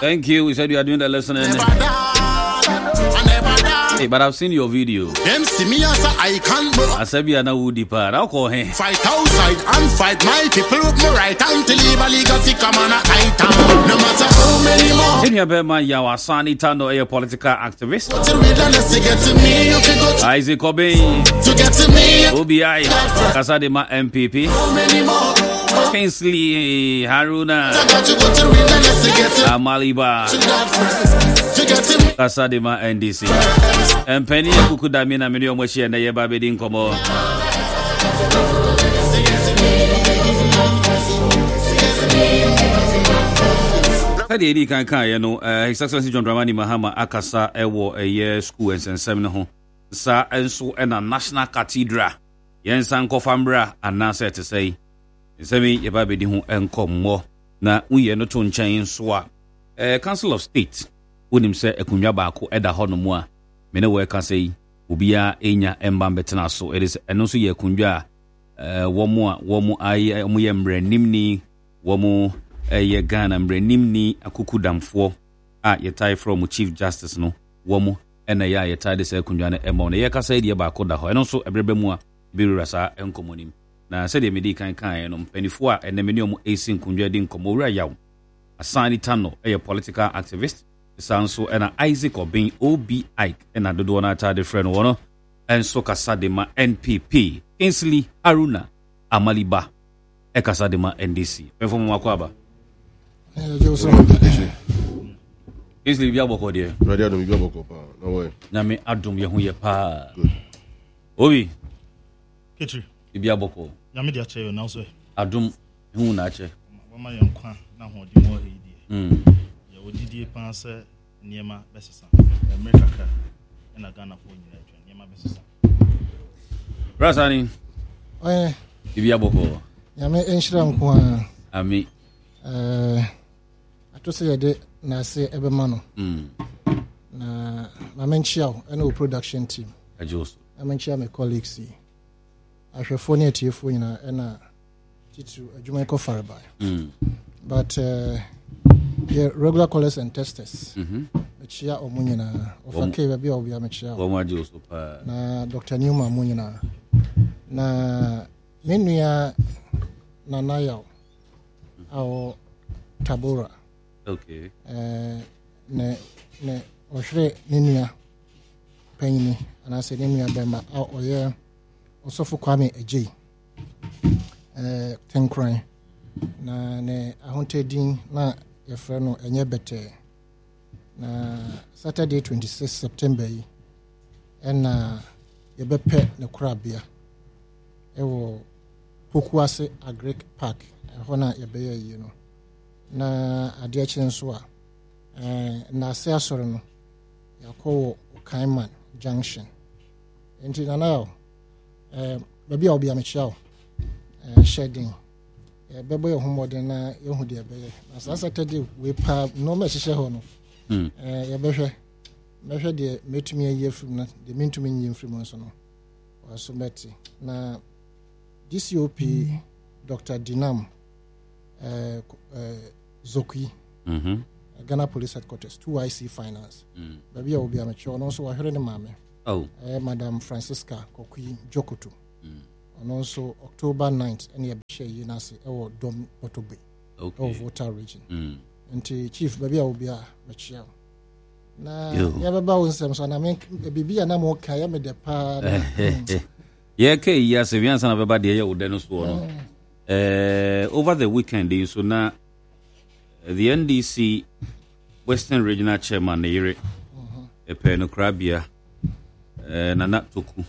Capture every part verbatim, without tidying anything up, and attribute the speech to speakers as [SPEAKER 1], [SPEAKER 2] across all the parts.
[SPEAKER 1] Thank you. We said you are doing the lesson. Hey, but I've seen your video.
[SPEAKER 2] Them see me as a icon, bro.
[SPEAKER 1] I said, "Be an Woody part." I'll call him.
[SPEAKER 2] Fight outside and fight my people with my right hand to leave a legacy come on a item. No matter how many more.
[SPEAKER 1] In your bedman, you are Sani Tando, a political activist.
[SPEAKER 2] To get to me, you can go to
[SPEAKER 1] Isaac Obey.
[SPEAKER 2] To get to me,
[SPEAKER 1] O B I, Kasadema M P P.
[SPEAKER 2] how many more?
[SPEAKER 1] Kingsley Haruna,
[SPEAKER 2] I got to go to relentless to get to
[SPEAKER 1] Amaliba,
[SPEAKER 2] that first. To get to me.
[SPEAKER 1] Kasadema N D C. And Penny Kukudamina Medium Washi and the Yababedin Komo. Kadi edi kan kan ye no His Excellency John Dramani Mahama akasa ewo eye school and sensem ho sa enso e na National Cathedral yen san kofambra anase te sei nsemi ye ba bedi ho enkommo na uye no to nchen so a eh Council of State wonim se ekunwa ba ko eda ho no mu a me ne we ka sei obia enya emba betena so it is eno so ye kunwa eh wo mu a wo mu aye mu ye mbranim ni wo mu eh Ghana mbranim ni akukudamfo a ye tie from Chief Justice no wo mu ena ya ye tie de se kunwa na emo na ye ka sai de ba ko da ho eno so ebrebe mu a biru rasa enkomonim na se de medi kan kan no mpanifo a ene meni omo eighteen kunwa di nkomowura yaw Asani Tano a political activist Sanso and Isaac Obin O B I and a dodo na ta friend one and so Kasadema N P P Kingsley Haruna Amaliba e Kasadema N D C e fomo makwaba Kingsley bia boko de
[SPEAKER 3] radio adom bia boko pa na way
[SPEAKER 1] na me adom ye hu ye pa Obi
[SPEAKER 4] Ketri
[SPEAKER 1] bia boko
[SPEAKER 4] na me dia che na so
[SPEAKER 1] adom hu na che
[SPEAKER 4] mama ye nkwa na ho di mo he di
[SPEAKER 1] mm
[SPEAKER 4] odidie panse niema besesa America ka na Ghana fo nyina atwa niema besesa
[SPEAKER 1] Rasani
[SPEAKER 5] eh
[SPEAKER 1] bibia boko
[SPEAKER 5] ya me enhira nko a
[SPEAKER 1] ami
[SPEAKER 5] eh atose yede na se ebema no
[SPEAKER 1] mm
[SPEAKER 5] na ma menchia ena o production team
[SPEAKER 1] ajos
[SPEAKER 5] ma menchia me colleagues ahwefo ne atiefo nyina ena titu adwuma ko faraba
[SPEAKER 1] mm
[SPEAKER 5] but uh, yeah, regular callers and testers.
[SPEAKER 1] Mhm.
[SPEAKER 5] Mechia omunyina. Ofake baby obi amechia.
[SPEAKER 1] Wo ma jo so pa.
[SPEAKER 5] Na Doctor Newman munyina. Na menuya na nayo. Awo Tabora.
[SPEAKER 1] Okay.
[SPEAKER 5] Eh ne ne ohre menuya panyini anase menuya bemba a oye osofo Kwame Ejei. Eh Tenkran. Na ne ahontedin na your friend no enye bete na Saturday twenty-sixth September yi ena ye bepe ne kurabia ewo Pokuase Agric Park ho na ye beye yi no na ade a chenso a eh na se asoro no yakowo Kaiman Junction enti na na eh baby obi amechia o eh shedding bebo ye homodin na ye hu de beye na Saturday we pa no ma hihye ho no
[SPEAKER 1] mm
[SPEAKER 5] eh ye behwe mehwe de metumi ayi afrim na de mentumi nyi afrim nso no waso meti na D C O P Doctor Dinam eh Zokui
[SPEAKER 1] mhm
[SPEAKER 5] Ghana Police Headquarters two I C Finance
[SPEAKER 1] mm
[SPEAKER 5] baby obi amecho no so wahwere ne mame
[SPEAKER 1] oh
[SPEAKER 5] eh Madam Francisca Kokui Jokoto
[SPEAKER 1] mm
[SPEAKER 5] and also October ninth and ye share yinase e Dom Otobe
[SPEAKER 1] okay
[SPEAKER 5] of Water region
[SPEAKER 1] mm
[SPEAKER 5] and chief baby a obi a mechia na ya baba wonsem so na me bibia na mo ka ya me de pa
[SPEAKER 1] ye ke ya se viansa na baba de ye wo de no so no eh over the weekend so na the N D C Western Regional Chairman ne yire e pe no krabia eh Nana Toku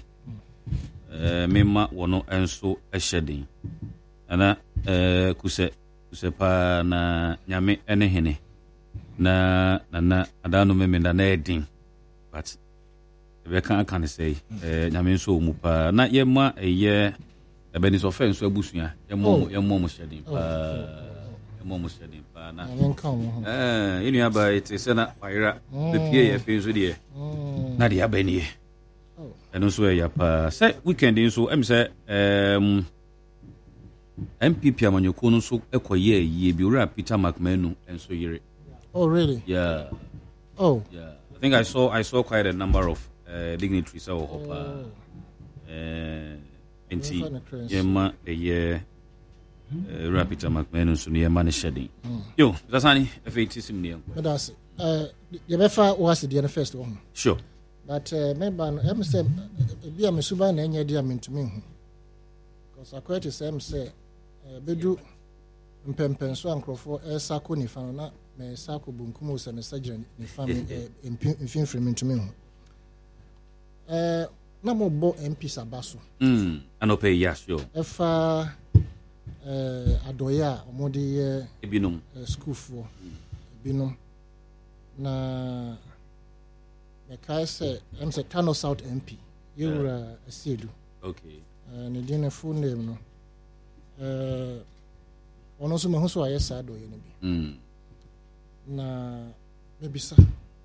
[SPEAKER 1] eh mema wono enso ehedin ana eh kuse kuse pa na nyame ene hene na na adano meme na na edin but ebe kan kan say eh nyame nso mu pa na ye ma eye ebe ni so fe nso abusua ye mo ye mo mo hyedin pa ye mo mo hyedin pa na eh inu aba ite se na waira be pie ye fe nso de na de aba ni eno so ya pa say weekend nso em say em M P P amanyoko no so ekoye yie bi ora Peter McManu enso yire
[SPEAKER 5] Oh, really?
[SPEAKER 1] Yeah.
[SPEAKER 5] Oh.
[SPEAKER 1] Yeah. I think I saw I saw quite a number of uh, dignitaries of Hopa.
[SPEAKER 5] Oh.
[SPEAKER 1] Uh, Enti
[SPEAKER 5] Very fine,
[SPEAKER 1] Yema a year Rapita McMahon so near money shedding. Yo, that's any if it is near.
[SPEAKER 5] But that's uh the befa was the first one.
[SPEAKER 1] Sure.
[SPEAKER 5] But uh member I'm say be am suba na enya dia mentumi hu. Because according to say say bedu mpempen so ankrofo e sako ni fa na me sako bunkum o se me surgery ni fa me mfin frame mentumi hu. Eh na mo bo M P sabaso.
[SPEAKER 1] Mm, anope yeah, sure.
[SPEAKER 5] Efa eh adoya omode ye
[SPEAKER 1] Ebinum
[SPEAKER 5] school for Ebinum na me kai say em say Kano South M P Yura Asiedu.
[SPEAKER 1] Okay.
[SPEAKER 5] Uh, ne din full name no. Eh ono so me ho so aye sa adoya ne bi.
[SPEAKER 1] Mm.
[SPEAKER 5] Na me bisa.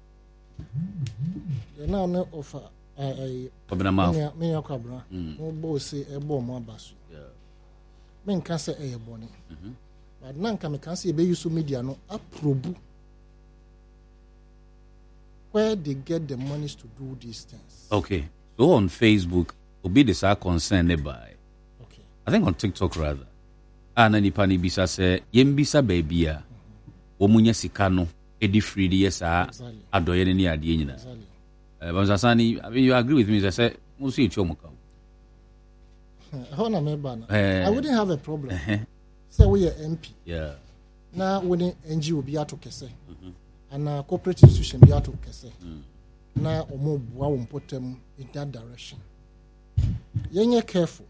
[SPEAKER 5] De na no offer ai
[SPEAKER 1] Obina ma.
[SPEAKER 5] me me yakwabra. Mo bo se e bo mo abaso.
[SPEAKER 1] Yeah.
[SPEAKER 5] Men can say a bonny.
[SPEAKER 1] Mhm.
[SPEAKER 5] But nan can can say be use media no approbu where they get the monies to do these things.
[SPEAKER 1] Okay. So on Facebook, obi the sa concerned by.
[SPEAKER 5] Okay.
[SPEAKER 1] I think on TikTok rather. Ana nipa ni bisa se yembisa baby a omunya sika no edi free the yes a
[SPEAKER 5] Exactly.
[SPEAKER 1] adoye ne ni ade nyina.
[SPEAKER 5] Exactly.
[SPEAKER 1] Eh Bamsasani, I mean you agree with me say mo see chomoka.
[SPEAKER 5] How na me ban?
[SPEAKER 1] Eh.
[SPEAKER 5] I wouldn't have a problem.
[SPEAKER 1] Eh.
[SPEAKER 5] Say we are M P.
[SPEAKER 1] Yeah.
[SPEAKER 5] Na we N G O bi ato kese. And a corporate institution bi ato kese. Na omo bua wo mpotem in that direction. Yenye careful.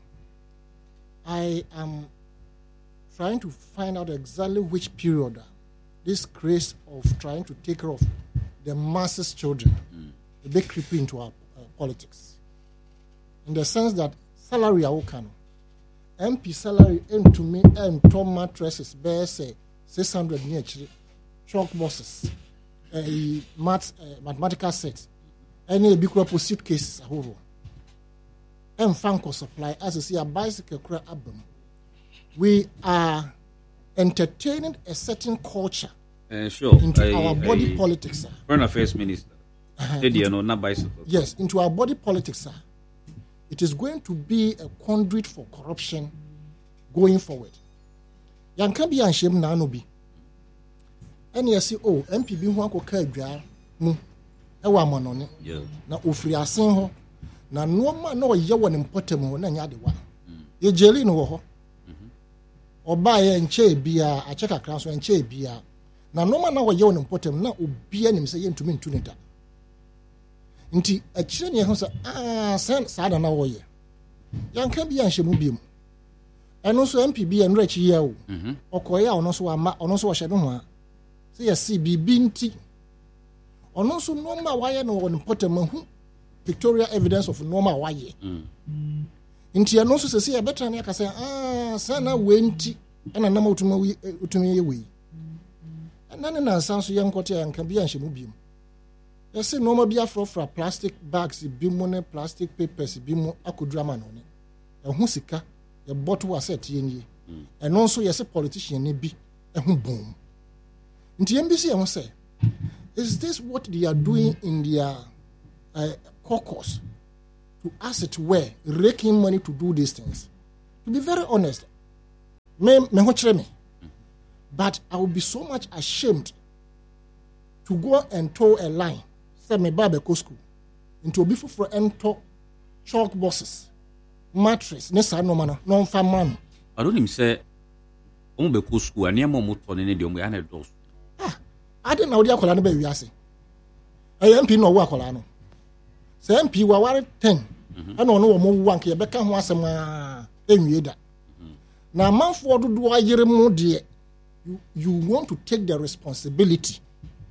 [SPEAKER 5] I am trying to find out exactly which period uh, this craze of trying to take care of the masses' children mm. a bit creeping into our uh, politics. In the sense that salary awokano, M P salary aim to me and tom mattresses bear say six hundred near chalk boxes, a math uh, mathematical set, any big suitcases ahoro. And Franco supply as you see a bicycle cra album. We are entertaining a certain culture
[SPEAKER 1] Uh, sure.
[SPEAKER 5] into
[SPEAKER 1] I,
[SPEAKER 5] our body
[SPEAKER 1] I,
[SPEAKER 5] politics, sir.
[SPEAKER 1] Foreign Affairs Minister. Did you know not bicycle?
[SPEAKER 5] Yes, into our body politics, sir. It is going to be a conduit for corruption going forward. Yan can be ashamed na no be. And you see, oh, M P B who ko ka adwa mu e wa manone.
[SPEAKER 1] Yeah.
[SPEAKER 5] Na ofiri asen ho na no ma na oye won importem ho na nya de wa. Ye jeli no ho. Oba ye nche bia a check akran so nche bia. Na no ma na oye won importem na obia nim se ye ntumi ntunita. Nti akire ne ho se ah sen sa da na woye. Yan ka bia nhye mu biem. Eno so M P B enra chi ye o. Mhm. Okoya ono so ama ono so wo hye no ho a. Se ye si bibi nti. Ono so no ma waye no won importem hu pictorial evidence of normal waye. Mm. Nti eno so se se ye betra ne aka se ah sen na we nti ena na ma utuma utuma ye we. Na ne na san so ye nkote yan ka bia nhye mu biem. You see, no more be for plastic bags, be money, plastic papers, be more akudrama on it. And who sika, the bottle was set in and also, yes, a politician be a boom. In the N B C, I must say, is this what they are doing in their uh, caucus to as it were, raking money to do these things? To be very honest, me, me, me, but I would be so much ashamed to go and toe a line. Me babe ko school into obi for ento chalk boxes mattress ne sa no ma no no mfa man
[SPEAKER 1] I don't even say omo be ko school ani am omo to ne ne de omo ya na do
[SPEAKER 5] ah ade na odi akola no ba wiase eh M P no wo akola no se M P wa ware ten ana ono wo mo wo anke be ka ho asem a enwie da na manfo dodo ayere mu de you you want to take the responsibility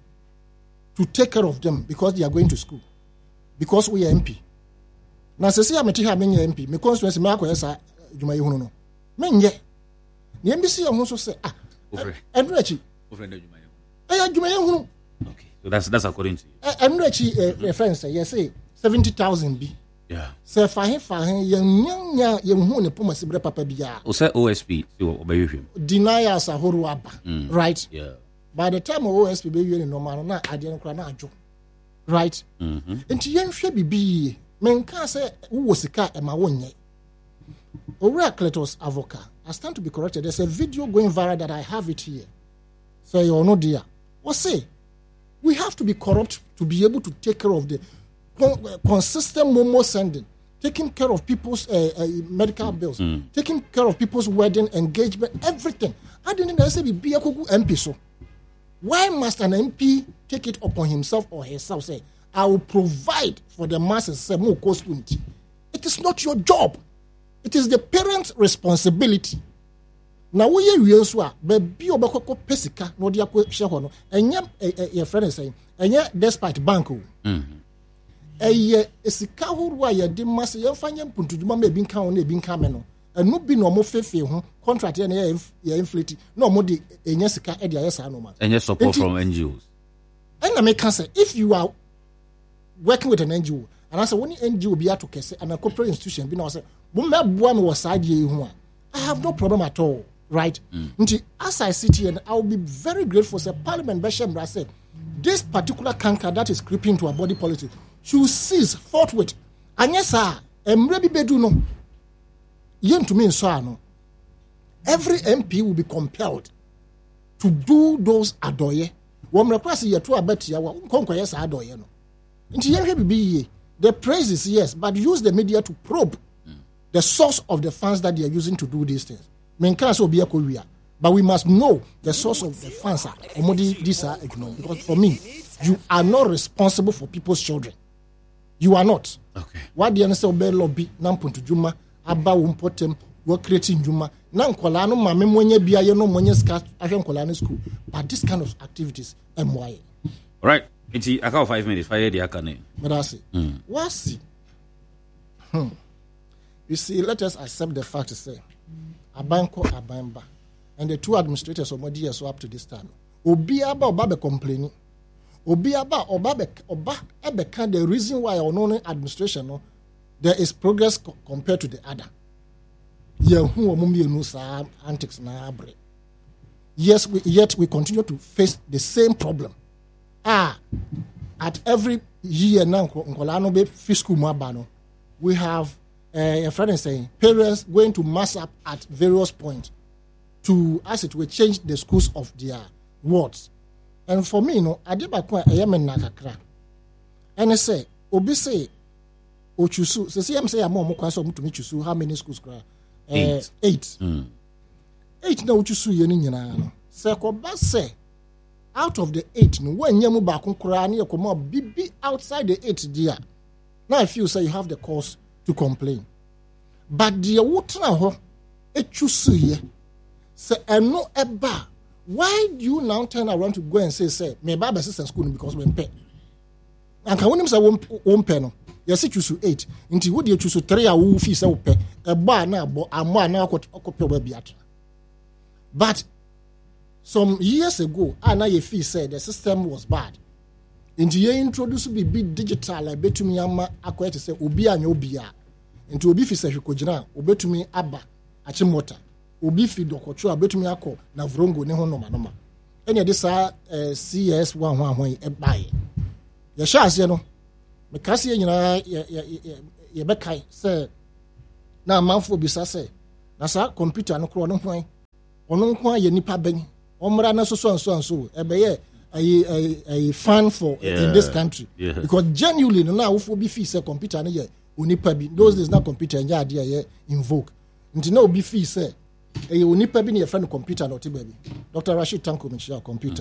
[SPEAKER 5] to take care of them because they are going to school. Because we are M P. Now, say, I'm a M P. My constituency, my acquaintance, you may know. Men, ye. The M B C also say, ah, and Reggie.
[SPEAKER 1] Okay, so that's that's according to you.
[SPEAKER 5] And Reggie, reference, yes, say seventy thousand B.
[SPEAKER 1] Yeah.
[SPEAKER 5] Say, Fahin, Fahin, young, young, young, young, who ne puma sibre papa biya.
[SPEAKER 1] O say O S P, you obey him.
[SPEAKER 5] Deny us a horuaba, right?
[SPEAKER 1] Yeah.
[SPEAKER 5] by the time O S P be you normal na ade no kra na adwo right
[SPEAKER 1] mhm
[SPEAKER 5] enti yenhwe bibi menka say wo sika e ma wonye Owura Cletus Avoka, I stand to be corrected. There's a video going viral that I have it here. So you know dear. What say? We have to be corrupt to be able to take care of the con- consistent momo sending, taking care of people's uh, uh, medical bills, mm. taking care of people's wedding, engagement, everything. I didn't say be a kuku M P so. Why must an M P take it upon himself or herself? Say, I will provide for the masses. Say, more cost. It is not your job. It is the parent's responsibility. Now we are so a baby obekoko pesika no dia ko hye ho no enye your friend say enye despite bank o mhm eye esika horo a ye de masse ye fanya mpuntuduma ma ebi nka ho na ebi nka me no enu bi no mo fefe ho contract ye na ye inflate no mo de enye sika e de ayesa no ma
[SPEAKER 1] enye support from N G Os
[SPEAKER 5] and na make say if you are working with an N G O and I say when N G O be to kese and a corporate institution be na say I have no problem at all, right? Mm. As I sit here, I will be very grateful. Say, Parliament Beshem said, this particular canker that is creeping into our body policy should cease forthwith. And yes, sir, I'm ready to do no. Yen to me, so no. Every M P will be compelled to do those adoye. One request here to a bet ya conquer yes adoye no. Into yen be the praise is yes, but use the media to probe the source of the funds that they are using to do these things. But we must know the source of the funds. These are ignored. Because for me, you are not responsible for people's children. You are not.
[SPEAKER 1] Okay.
[SPEAKER 5] What the answer be lobby, Nampuntu Juma, Abba Wumpotem, work creating Juma, Nam Kolano, Mammonia Bia, no Monia African Kolano school. But this kind of activities, M Y.
[SPEAKER 1] All right. It's I got five minutes. Fire the Akane.
[SPEAKER 5] But I say, what's it? Hmm. You see, let us accept the fact to say, Abanko Abamba, and the two administrators of Modi so up to this time. Obi aba oba be complaining. Obi aba oba be oba ebeka the reason why our own administration no there is progress co- compared to the other. Yehu omumi enu sa antics na abre. Yes, we, yet we continue to face the same problem. Ah, at every year now, nkola be fiscal mabano, we have. Uh, a friend is saying parents going to mass up at various points to, as it will change the schools of their wards. And for me, you know, I did back when I am in Nakakra. And I say, Obi say, Ochusu, so see, I'm saying, I'm more concerned to meet you. How many schools? Uh, eight. Eight. Mm. Eight now, Ochusu, Yenina. Sekoba say, out of the eight, no, when Yamu Bakun Kurani, Okoma, be outside the eight, dear. Now, if you say you have the cause to complain. But the water ho echusuye say eno eba. Why do you now turn around to go and say say me baba sister school because we pay? And can we say one pay no? Yes, chusu eight. Nti wo de chusu three a wo fi say wo pay. Eba na abo amo na akope we biatra. But some years ago, ana ye fee said the system was bad. Nti ye introduce be big digital like betumi ama akwete say obi anya obi a. Nti obi fi se hwekogina obetumi aba achimota obi fi dokotro obetumi akọ na vrongo ne ho noma noma enya de sa C S one ho ahon e bae ye sha ase no me kase nyina ye ye bekai se na amanfo bi sa se na sa computer no kro no hwan ono nko aye nipa ben omra na so so so so e be ye a a fan for yeah. in this country yeah. Because genuinely no na wo fo bi fi se computer no ye onipa bi those days na computer nya ade ye invoke nti na obi fi say e onipa bi na ye friend computer na ote baby Doctor Rashid Tanko mention computer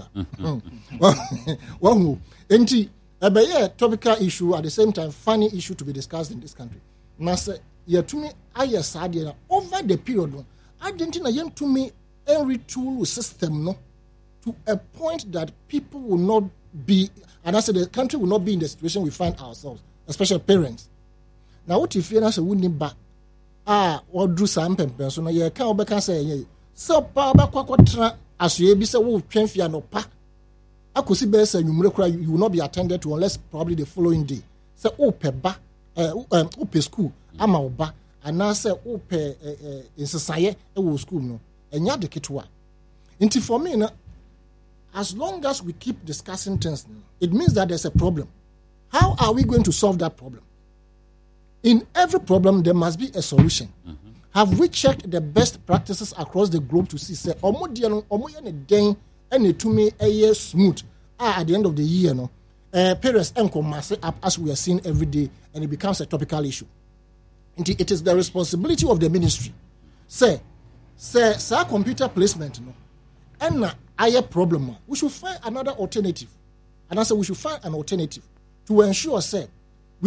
[SPEAKER 5] wahu nti e be ye topical issue at the same time funny issue to be discussed in this country na say ye tumi aye saade na over the period no identity na ye tumi every tool system no to a point that people will not be and I say the country will not be in the situation we find ourselves, especially parents. Now what if you na say woni ba ah what do some pempen so no ye ka obeka say ye so pa ba kwakwatra asoye bi say wo twemfia no pa akosi be say nwumre kura you will not be attended to unless probably the following day say o pe ba eh o pe school ama oba ana say o pe insesaye e wo school no enya de ketwa nti for me na as long as we keep discussing things, it means that there's a problem. How are we going to solve that problem? In every problem, there must be a solution. Mm-hmm. Have we checked the best practices across the globe to see, say, omo diano, omo yene den, ene to me a year smooth. Ah, at the end of the year, no, uh, parents enko mass up as we are seeing every day, and it becomes a topical issue. It is the responsibility of the ministry. Say, say, say, computer placement, no, and na aye problem. We should find another alternative, and I say we should find an alternative to ensure, say,